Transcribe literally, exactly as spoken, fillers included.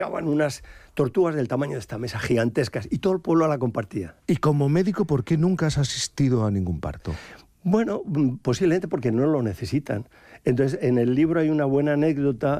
Llegaban unas tortugas del tamaño de esta mesa, gigantescas, y todo el pueblo la compartía. Y como médico, ¿por qué nunca has asistido a ningún parto? Bueno, posiblemente porque no lo necesitan. Entonces, en el libro hay una buena anécdota